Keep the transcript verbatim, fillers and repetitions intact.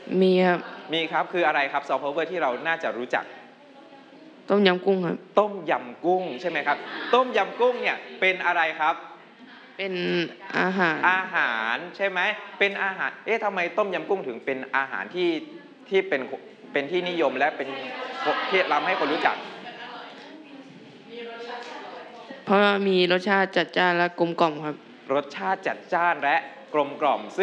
มีครับมีครับคืออะไรครับซอฟต์พาวเวอร์ที่เราน่าจะรู้จักต้มยำกุ้งครับต้มยำกุ้งใช่ไหมครับต้มยำกุ้งเนี่ยเป็นอะไรครับเป็นอาหารอาหารใช่ไหมเป็นอาหารเอ๊ะทำไมต้มยำกุ้งถึงเป็นอาหารที่ที่เป็นเป็นที่นิยมและเป็นที่ทำให้คนรู้จักเพราะมีรสชาติจัดจ้านและกลมกล่อมครับรสชาติจัดจ้านและกลมกล่อม